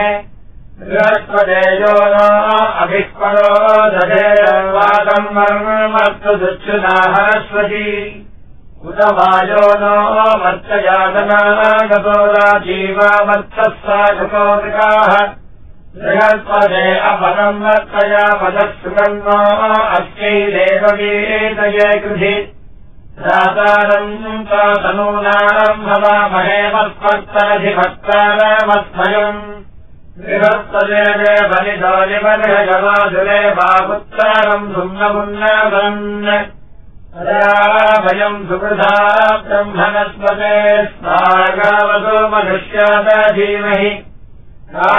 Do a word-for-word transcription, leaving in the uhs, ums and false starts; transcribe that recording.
बृहस्पतेजो नो अभिक्परो दधेर्वादम् वर्मस्तु दुच्छुनाहरस्वती उत वायो नो मत्तयातना गतो राजीवा मत्तः साधुकोदकाः बृहस्पते अपरम् मत्तया पदः सुगन्नो अस्यैदेव गीतये कृधि दातारम् तनूनाम् भवामहे मत्पत्तरधिभक्तारमस्मयम् बृहस्पते बलिदोलिबर्हजवासुरे बापुत्तारम् सुम्नमुन्नवन् भयम् सुकृधा ब्रह्मणस्पते स्वागावतो मनुष्याद धीमहि